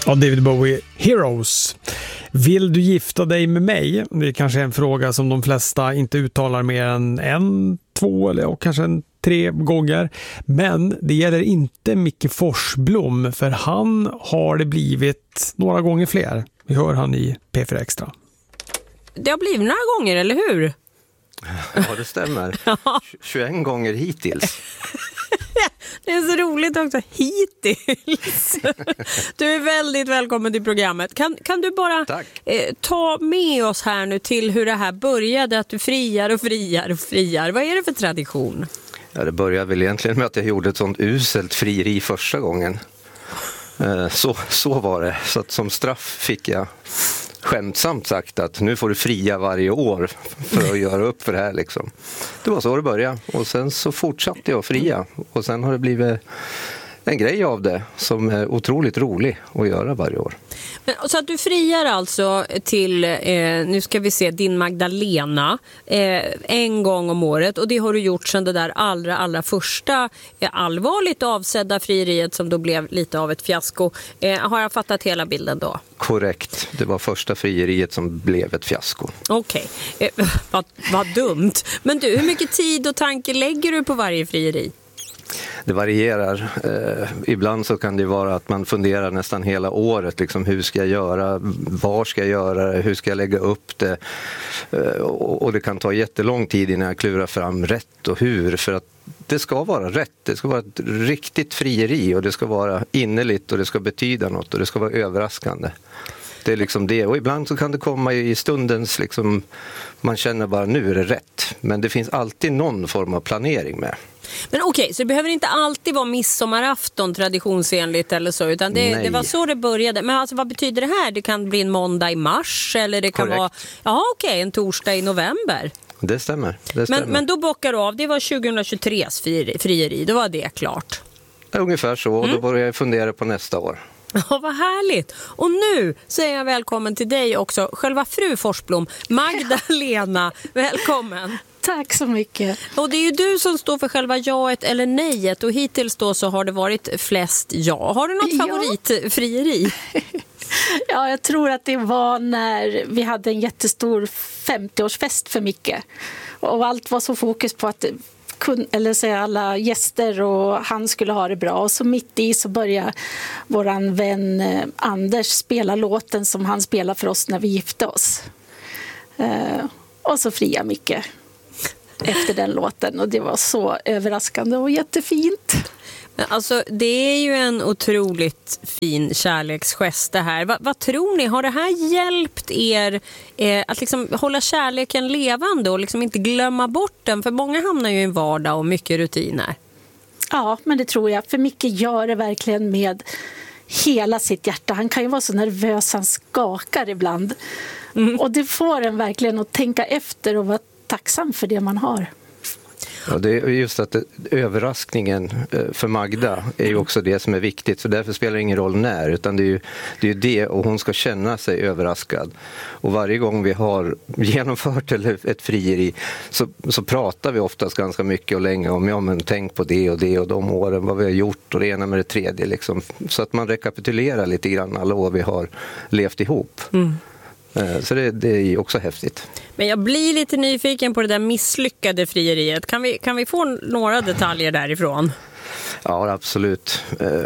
Ja, David Bowie, Heroes. Vill du gifta dig med mig? Det är kanske en fråga som de flesta inte uttalar mer än 1, 2 eller kanske 3 gånger. Men det gäller inte Micke Forsblom, för han har det blivit några gånger fler. Vi hör han i P4 Extra. Det har blivit några gånger, eller hur? Ja, det stämmer. 21 gånger hittills. Det är så roligt också, hittills. Du är väldigt välkommen till programmet. Kan du bara ta med oss här nu till hur det här började, att du friar och friar och friar. Vad är det för tradition? Ja, det började väl egentligen med att jag gjorde ett sånt uselt frieri första gången. Så var det. Så att som straff fick jag skämtsamt sagt att nu får du fria varje år för att göra upp för det här liksom. Det var så det började, och sen så fortsatte jag fria, och sen har det blivit en grej av det som är otroligt rolig att göra varje år. Men, så att du friar alltså till, nu ska vi se, din Magdalena en gång om året, och det har du gjort sedan det där allra första allvarligt avsedda frieriet som då blev lite av ett fiasko. Har jag fattat hela bilden då? Korrekt, det var första frieriet som blev ett fiasko. Okej, vad dumt. Men du, hur mycket tid och tanke lägger du på varje frieri? Det varierar. Ibland så kan det vara att man funderar nästan hela året. Liksom, hur ska jag göra? Var ska jag göra det? Hur ska jag lägga upp det? Och det kan ta jättelång tid innan jag klurar fram rätt och hur. För att det ska vara rätt. Det ska vara ett riktigt frieri, och det ska vara innerligt, och det ska betyda något, och det ska vara överraskande. Det är liksom det. Och ibland så kan det komma i stundens, liksom, man känner bara nu är det rätt. Men det finns alltid någon form av planering med. Men okej, så det behöver inte alltid vara midsommarafton traditionsenligt eller så, utan det var så det började. Men alltså, vad betyder det här? Det kan bli en måndag i mars, eller det kan vara en torsdag i november. Det stämmer. Men då bockar du av, det var 2023s frieri, då var det klart. Ungefär så, och då börjar jag fundera på nästa år. Ja, vad härligt. Och nu säger jag välkommen till dig också, själva fru Forsblom, Magdalena. Välkommen. Tack så mycket. Och det är ju du som står för själva jaet eller nejet, och hittills då så har det varit flest ja. Har du något favoritfrieri? Ja, jag tror att det var när vi hade en jättestor 50-årsfest för Micke. Och allt var så fokus på att alla gäster och han skulle ha det bra. Och så mitt i så började våran vän Anders spela låten som han spelade för oss när vi gifte oss. Och så fria Micke efter den låten, och det var så överraskande och jättefint. Men alltså, det är ju en otroligt fin kärleksgest det här. Vad tror ni? Har det här hjälpt er att liksom hålla kärleken levande och liksom inte glömma bort den? För många hamnar ju i en vardag och mycket rutiner. Ja, men det tror jag. För Micke gör det verkligen med hela sitt hjärta. Han kan ju vara så nervös, han skakar ibland. Och det får en verkligen att tänka efter och vara tacksam för det man har. Ja, det är just att överraskningen för Magda är ju också det som är viktigt, så därför spelar det ingen roll när, utan det är ju det, och hon ska känna sig överraskad. Och varje gång vi har genomfört ett frieri så pratar vi oftast ganska mycket och länge om, men tänk på det och det och de åren, vad vi har gjort och det ena med det tredje liksom, så att man rekapitulerar lite grann alla år vi har levt ihop. Så det är också häftigt. Men jag blir lite nyfiken på det där misslyckade frieriet. Kan vi få några detaljer därifrån? Ja, absolut.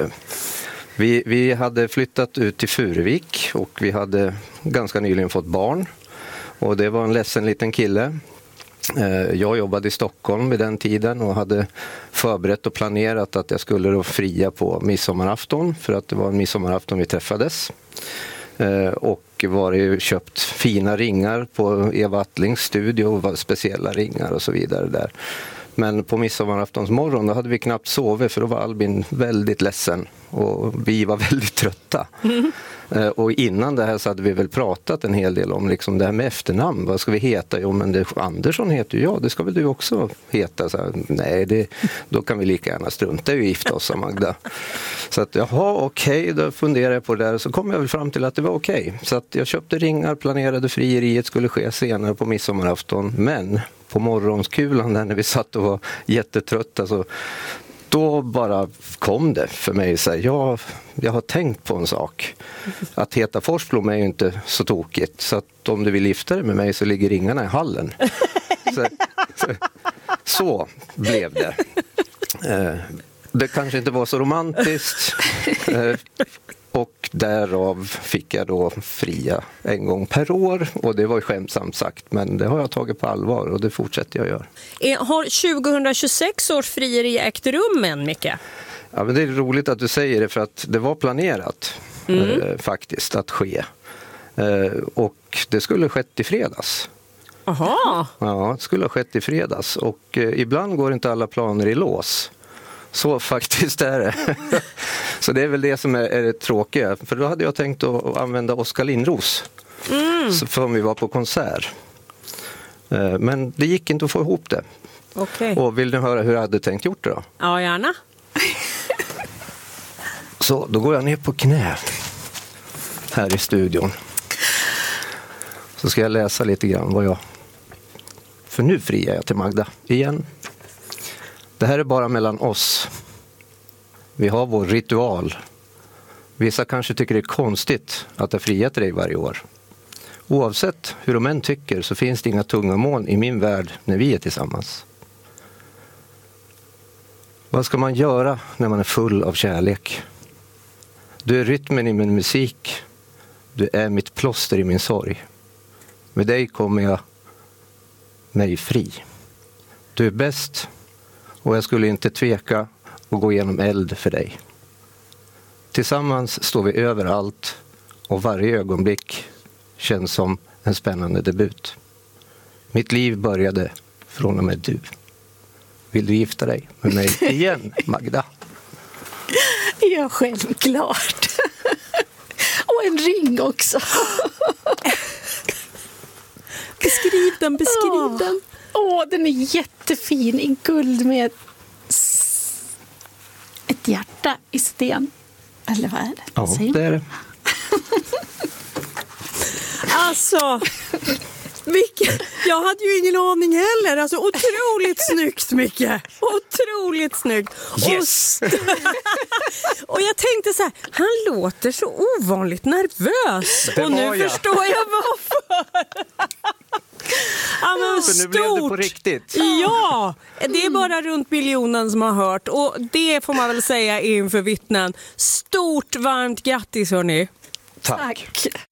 Vi hade flyttat ut till Furuvik, och vi hade ganska nyligen fått barn. Och det var en ledsen liten kille. Jag jobbade i Stockholm vid den tiden och hade förberett och planerat att jag skulle då fria på midsommarafton, för att det var en midsommarafton vi träffades. Och var ju köpt fina ringar på Eva Attlings studio, speciella ringar och så vidare där. Men på midsommaraftons morgon då hade vi knappt sovit, för då var Albin väldigt ledsen och vi var väldigt trötta. Och innan det här så hade vi väl pratat en hel del om liksom det här med efternamn. Vad ska vi heta? Jo, men Andersson heter ju jag. Det ska väl du också heta? Så här, nej, då kan vi lika gärna strunta i att gifta oss, sa Magda. Så att okej, då funderade jag på det där. Så kom jag väl fram till att det var okej. Så att jag köpte ringar, planerade frieriet skulle ske senare på midsommarafton. Men på morgonskulan där när vi satt och var jättetrötta så då bara kom det för mig. Så här, jag har tänkt på en sak. Att heta Forsblom är ju inte så tokigt. Så att om du vill gifta dig med mig så ligger ringarna i hallen. Så blev det. Det kanske inte var så romantiskt. Och därav fick jag då fria en gång per år. Och det var ju skämtsamt sagt, men det har jag tagit på allvar och det fortsätter jag göra. Har 2026 års frieri ägt rum än, Micke? Ja, men det är roligt att du säger det, för att det var planerat faktiskt att ske. Och det skulle ha skett i fredags. Aha. Ja, det skulle ha skett i fredags. Och ibland går inte alla planer i lås. Så faktiskt är det. Så det är väl det som är det tråkiga. För då hade jag tänkt att använda Oskar Lindros. För om vi var på konsert. Men det gick inte att få ihop det. Okay. Och vill ni höra hur jag hade tänkt gjort det då? Ja, gärna. Så då går jag ner på knä här i studion. Så ska jag läsa lite grann vad jag... För nu friar jag till Magda igen. Det här är bara mellan oss. Vi har vår ritual. Vissa kanske tycker det är konstigt att jag friar till dig varje år. Oavsett hur de än tycker så finns det inga tunga moln i min värld när vi är tillsammans. Vad ska man göra när man är full av kärlek? Du är rytmen i min musik. Du är mitt plåster i min sorg. Med dig kommer jag mig fri. Du är bäst och jag skulle inte tveka att gå igenom eld för dig. Tillsammans står vi överallt och varje ögonblick känns som en spännande debut. Mitt liv började från och med du. Vill du gifta dig med mig igen, Magda? Ja, självklart. Och en ring också. Beskriv den. Den är jättefin i guld med ett hjärta i sten. Eller vad är det? Ja, det är det. Alltså, jag hade ju ingen aning heller. Alltså, otroligt snyggt, Micke. Otroligt snyggt. Yes. Och jag tänkte så här, han låter så ovanligt nervös. Och nu förstår jag varför. Ja, men för nu blev det på riktigt. Ja, det är bara runt miljonen som har hört. Och det får man väl säga inför vittnen. Stort varmt grattis, hörni. Tack.